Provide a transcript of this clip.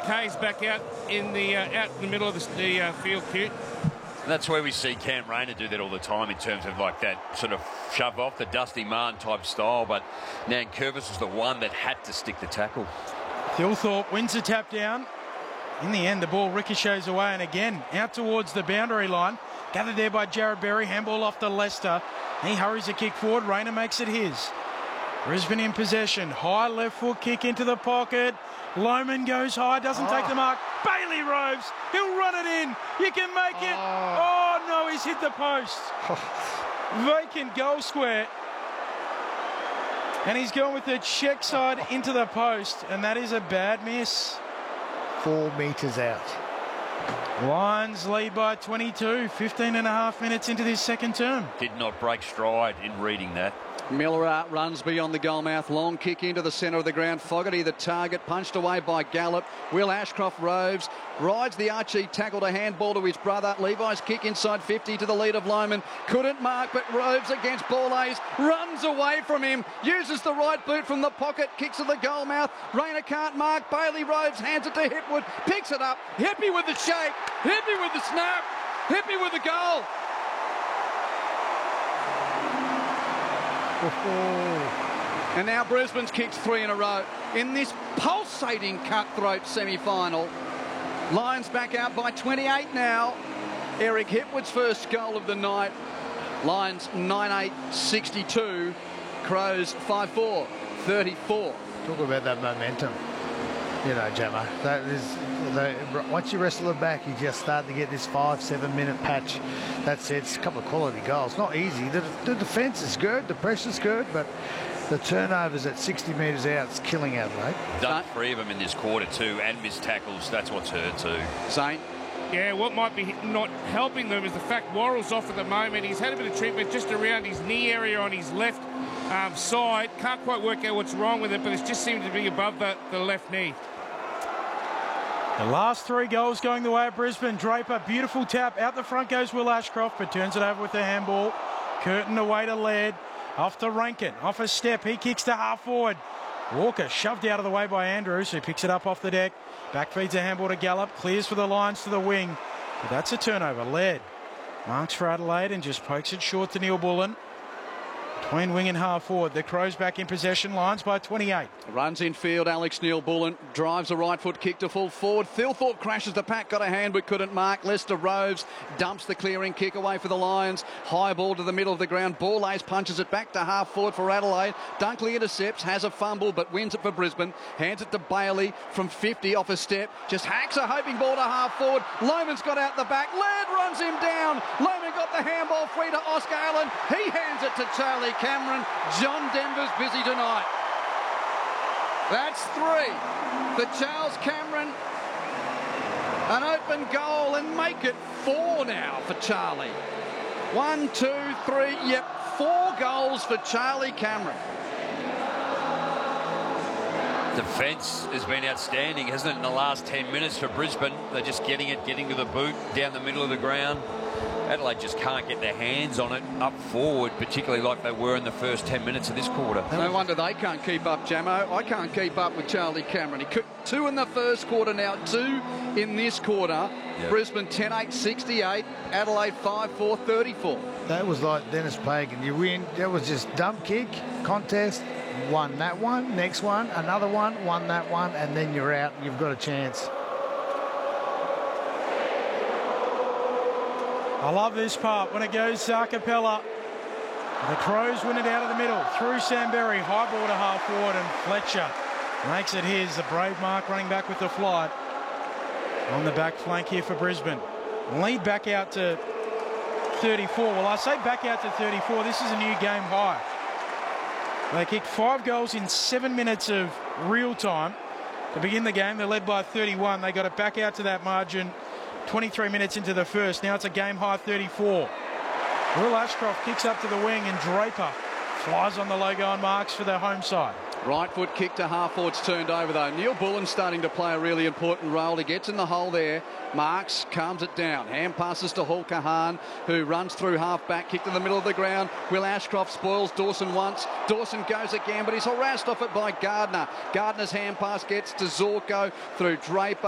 Kay's back out in the middle of the field, Cute. That's where we see Cam Rayner do that all the time in terms of like that sort of shove off, the Dusty Martin type style. But Nankervis was the one that had to stick the tackle. Thilthorpe wins the tap down. In the end, the ball ricochets away and again out towards the boundary line. Gathered there by Jared Berry. Handball off to Lester. He hurries a kick forward. Rayner makes it his. Brisbane in possession. High left foot kick into the pocket. Lohman goes high, doesn't take the mark. Bailey Roves, he'll run it in. You can make it. Oh no, he's hit the post. Vacant goal square. And he's going with the check side into the post, and that is a bad miss. 4 metres out. Lions lead by 22, 15 and a half minutes into this second term. Did not break stride in reading that. Miller runs beyond the goalmouth. Long kick into the centre of the ground. Fogarty the target. Punched away by Gallup. Will Ashcroft Roves rides the Archie tackle to handball to his brother. Levi's kick inside 50 to the lead of Lohman. Couldn't mark, but Roves against Borlase runs away from him. Uses the right boot from the pocket. Kicks at the goalmouth. Rayner can't mark. Bailey Roves hands it to Hipwood. Picks it up. Hippie with the shake. Hippie with the snap. Hippie with the goal. And now Brisbane's kicked 3 in a row in this pulsating cutthroat semi-final. Lions back out by 28 now. Eric Hipwood's first goal of the night. Lions 9-8-62. Crows 5-4 34. Talk about that momentum. You know, Gemma, that is, once you wrestle it back, you just start to get this 5-7 minute patch. That sets a couple of quality goals. Not easy. The defence is good, the pressure's good, but the turnovers at 60 metres out is killing Adelaide. Done 3 of them in this quarter too, and missed tackles. That's what's hurt too. Zane? Yeah, what might be not helping them is the fact Worrell's off at the moment. He's had a bit of treatment just around his knee area on his left side. Can't quite work out what's wrong with it, but it just seems to be above the left knee. The last 3 goals going the way of Brisbane. Draper, beautiful tap. Out the front goes Will Ashcroft, but turns it over with the handball. Curtin away to Laird. Off to Rankin. Off a step. He kicks to half forward. Walker shoved out of the way by Andrews, who picks it up off the deck. Back feeds a handball to Gallup. Clears for the Lions to the wing. But that's a turnover. Laird marks for Adelaide and just pokes it short to Neil Bullen. Between wing and half forward, the Crows back in possession. Lions by 28. Runs in field, Alex Neil Bullen drives a right foot kick to full forward. Thilthorpe crashes the pack, got a hand but couldn't mark. Lester Roves dumps the clearing kick away for the Lions. High ball to the middle of the ground. Borlase punches it back to half forward for Adelaide. Dunkley intercepts, has a fumble but wins it for Brisbane. Hands it to Bailey from 50 off a step. Just hacks a hoping ball to half forward. Lohman's got out the back. Laird runs him down. Lohman got the handball free to Oscar Allen. He hands it to Charlie Cameron. John Denver's busy tonight. That's 3 for Charles Cameron. An open goal and make it 4 now for Charlie. 1, 2, 3, yep, 4 goals for Charlie Cameron. Defence has been outstanding, hasn't it, in the last 10 minutes for Brisbane? They're just getting to the boot, down the middle of the ground. Adelaide just can't get their hands on it up forward, particularly like they were in the first 10 minutes of this quarter. No wonder they can't keep up, Jamo. I can't keep up with Charlie Cameron. He kicked 2 in the first quarter, now 2 in this quarter. Yep. Brisbane 10-8-68, Adelaide 5-4, 34. That was like Dennis Pagan. You win, that was just dump kick, contest, won that one, next one, another one, won that one, and then you're out and you've got a chance. I love this part when it goes Sarcapella. The Crows win it out of the middle through Samberry, high ball to half forward, and Fletcher makes it his. The brave mark running back with the flight on the back flank here for Brisbane. Lead back out to 34. Well, I say back out to 34. This is a new game high. They kicked 5 goals in 7 minutes of real time to begin the game. They're led by 31. They got it back out to that margin 23 minutes into the first. Now it's a game high 34. Will Ashcroft kicks up to the wing and Draper flies on the logo and marks for their home side. Right foot kick to half forward's turned over though. Neil Bullen's starting to play a really important role. He gets in the hole there, marks, calms it down. Hand passes to Hul Kahan, who runs through half back, kick to the middle of the ground. Will Ashcroft spoils Dawson once. Dawson goes again, but he's harassed off it by Gardner. Gardner's hand pass gets to Zorko through Draper.